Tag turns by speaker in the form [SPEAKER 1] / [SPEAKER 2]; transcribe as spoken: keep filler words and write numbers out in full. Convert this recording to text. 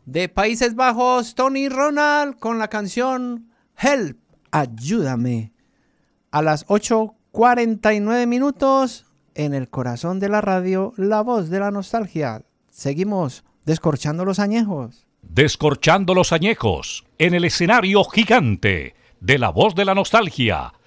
[SPEAKER 1] De Países Bajos, Tony Ronald con la canción Help, ayúdame. A las ocho cuarenta y nueve minutos, en el corazón de la radio, la voz de la nostalgia. Seguimos descorchando los añejos.
[SPEAKER 2] Descorchando los añejos en el escenario gigante de la voz de la nostalgia.